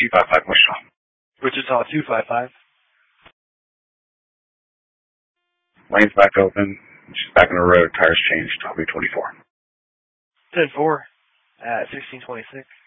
255 Wichita. Wichita 255. Lane's back open. She's back on the road. Tires changed. 12:24. 10-4 at 16:26.